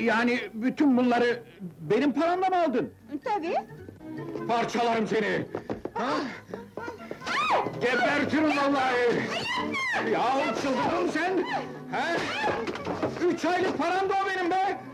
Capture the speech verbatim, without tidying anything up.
Yani bütün bunları benim paramla mı aldın? Tabii. Parçalarım seni! Ha? Gebertirim vallahi! Yahu çıldırdın sen! Ha? Üç aylık param da o benim be!